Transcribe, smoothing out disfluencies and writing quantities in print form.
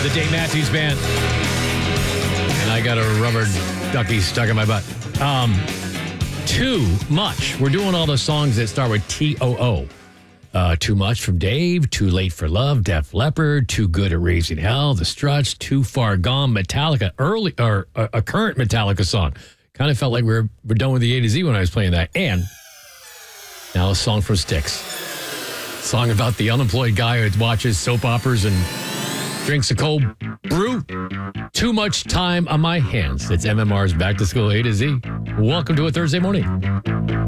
the Dave Matthews Band. And I got a rubber ducky stuck in my butt. Too Much. We're doing all the songs that start with T-O-O. Too Much from Dave, Too Late for Love, Def Leppard, Too Good at Raising Hell, The Struts, Too Far Gone, Metallica, a current Metallica song. Kind of felt like we're done with the A to Z when I was playing that. And now a song from Styx. Song about the unemployed guy who watches soap operas and drinks a cold brew. Too Much Time on My Hands. It's MMR's Back to School A to Z. Welcome to a Thursday morning.